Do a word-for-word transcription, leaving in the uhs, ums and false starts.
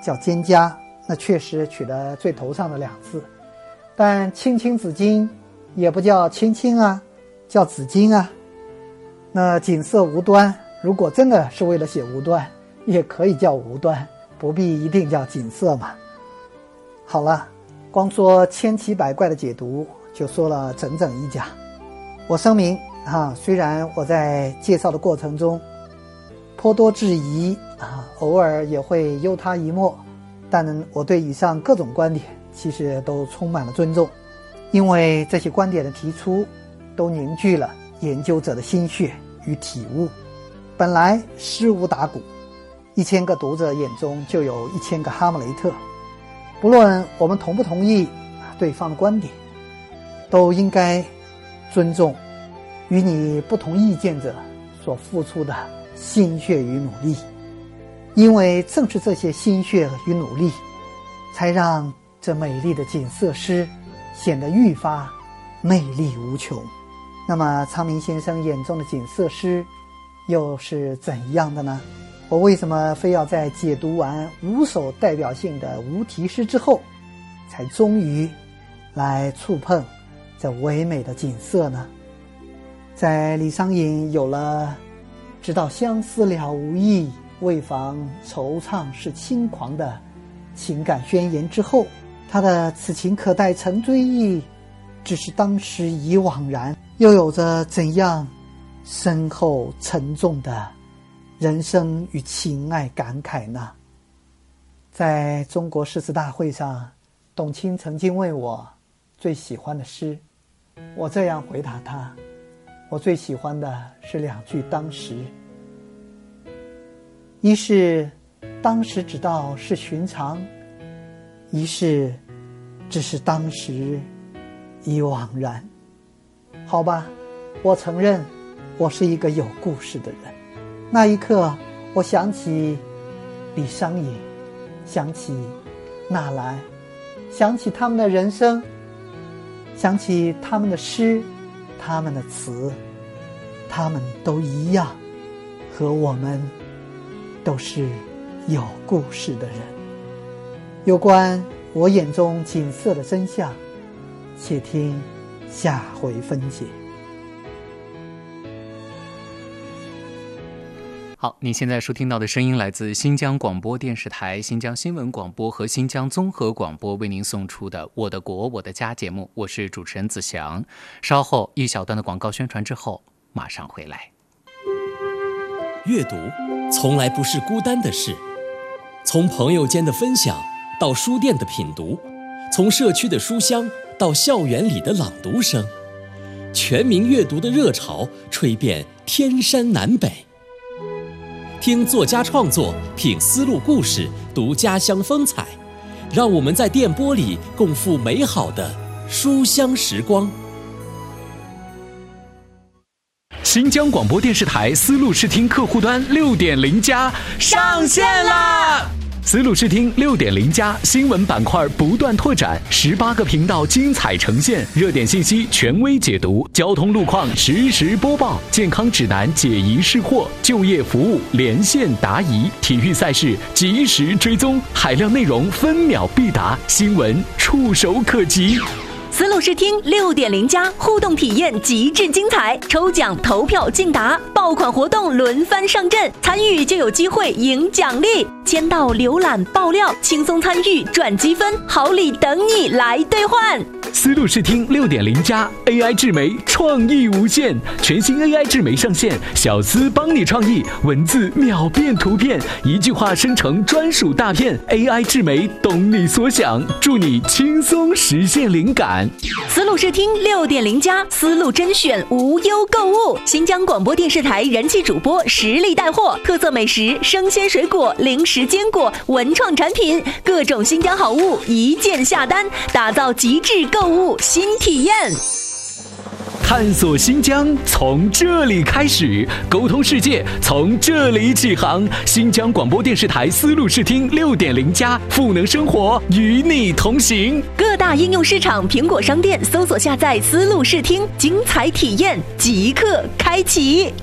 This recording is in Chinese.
叫蒹葭，那确实取得最头上的两字。但青青子衿也不叫青青啊，叫子衿啊。那锦瑟无端，如果真的是为了写无端，也可以叫无端，不必一定叫锦瑟嘛。好了，光说千奇百怪的解读就说了整整一讲。我声明啊，虽然我在介绍的过程中颇多质疑啊，偶尔也会忧他一默，但我对以上各种观点其实都充满了尊重，因为这些观点的提出都凝聚了研究者的心血与体悟。本来诗无打鼓，一千个读者眼中就有一千个哈姆雷特，不论我们同不同意对方的观点，都应该尊重与你不同意见者所付出的心血与努力，因为正是这些心血与努力，才让这美丽的锦瑟诗显得愈发魅力无穷。那么昌明先生眼中的锦瑟诗又是怎样的呢？我为什么非要在解读完五首代表性的无题诗之后，才终于来触碰这唯美的锦瑟呢？在李商隐有了直到相思了无益，为防惆怅是轻狂的情感宣言之后，他的此情可待成追忆，只是当时已惘然，又有着怎样深厚沉重的人生与情爱感慨呢？在中国诗词大会上，董卿曾经问我最喜欢的诗，我这样回答他，我最喜欢的是两句当时，一是当时只道是寻常，一是只是当时已惘然。好吧，我承认我是一个有故事的人。那一刻我想起李商隐，想起纳兰，想起他们的人生，想起他们的诗，他们的词，他们都一样，和我们都是有故事的人。有关我眼中锦瑟的真相，且听下回分解。 好，你现在收听到的声音来自新疆广播电视台、新疆新闻广播和新疆综合广播为您送出的《我的国我的家》节目，我是主持人子祥。稍后一小段的广告宣传之后，马上回来。 阅读从来不是孤单的事，从朋友间的分享到书店的品读，从社区的书香到校园里的朗读声，全民阅读的热潮吹遍天山南北。听作家创作，品丝路故事，读家乡风采，让我们在电波里共赴美好的书香时光。 新疆广播电视台丝路视听客户端 六点零 加上线啦！丝路视听 六点零 加新闻板块不断拓展，十八个频道精彩呈现，热点信息权威解读，交通路况实时播报，健康指南解疑释惑，就业服务连线答疑，体育赛事及时追踪，海量内容分秒必达，新闻触手可及。 丝路视听 六点零 加互动体验极致精彩，抽奖投票竞答，爆款活动轮番上阵，参与就有机会赢奖励，签到浏览爆料，轻松参与赚积分，好礼等你来兑换。 丝路视听 六点零 加 A I 智媒创意无限，全新 A I 智媒上线，小丝帮你创意，文字秒变图片，一句话生成专属大片， A I 智媒懂你所想，助你轻松实现灵感。 丝路视听 六点零 加丝路甄选无忧购物，新疆广播电视台人气主播实力带货，特色美食、生鲜水果、零食坚果、文创产品，各种新疆好物一键下单，打造极致购物新体验。 探索新疆从这里开始，沟通世界从这里起航。新疆广播电视台丝路视听 六点零 加赋能生活，与你同行。 各大应用市场、苹果商店搜索下载丝路视听，精彩体验即刻开启。